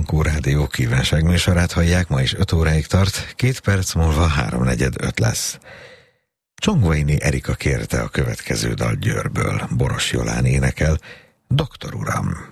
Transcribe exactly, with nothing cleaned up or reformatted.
Ankó Rádió kívánságműsorát hallják, ma is öt óráig tart, két perc múlva háromnegyed öt lesz. Csongvaini Erika kérte a következő dal Győrből, Boros Jolán énekel, Doktor uram.